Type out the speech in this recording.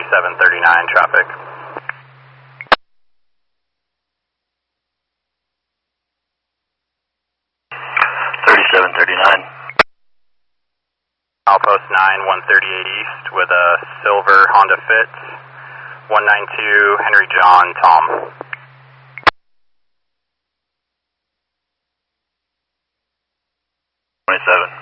3739 traffic. Outpost 9, 138 East with a silver Honda Fit, 192 Henry John, Tom. 27.